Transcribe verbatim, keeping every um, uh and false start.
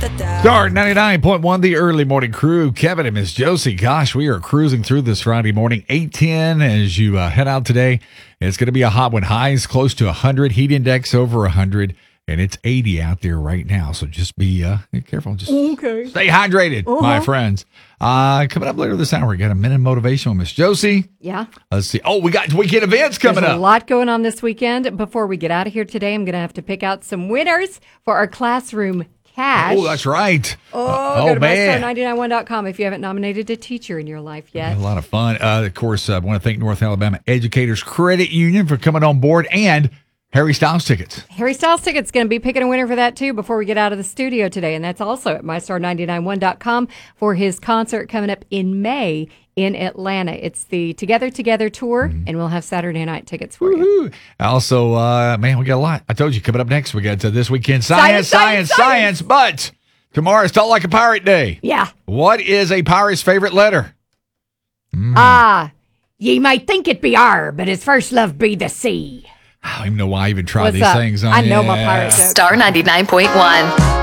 Star ninety-nine point one, the early morning crew. Kevin and Miss Josie. Gosh, we are cruising through this Friday morning. eight ten as you uh, head out today. It's going to be a hot one. Highs close to one hundred. Heat index over one hundred. And it's eighty out there right now. So just be uh, careful. Just okay. Stay hydrated, uh-huh. my friends. Uh, coming up later this hour, we got a minute motivation with Miss Josie. Yeah. Let's see. Oh, we got weekend events coming There's up. a lot going on this weekend. Before we get out of here today, I'm going to have to pick out some winners for our classroom cash. Oh, that's right. Oh, uh, go oh to man. my star nine nine one dot com if you haven't nominated a teacher in your life yet. A lot of fun. Uh, of course, I want to thank North Alabama Educators Credit Union for coming on board, and Harry Styles tickets. Harry Styles tickets going to be picking a winner for that, too, before we get out of the studio today. And that's also at my star nine nine one dot com for his concert coming up in May in Atlanta. It's the Together Together Tour, mm-hmm. and we'll have Saturday night tickets for Woo-hoo. you. Also, uh, man, we got a lot. I told you, coming up next, we got uh, This Weekend Science, Science, Science, Science. But tomorrow is Talk Like a Pirate Day. Yeah. What is a pirate's favorite letter? Mm. Ah, ye might think it be R, but his first love be the C. I don't even know why I even try What's these up? things on I know yeah. my pirate joke. Star ninety-nine point one.